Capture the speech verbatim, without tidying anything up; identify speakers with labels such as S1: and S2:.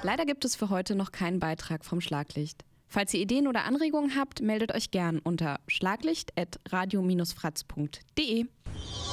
S1: Leider gibt es für heute noch keinen Beitrag vom Schlaglicht. Falls ihr Ideen oder Anregungen habt, meldet euch gern unter schlaglicht at radio Bindestrich fratz punkt de.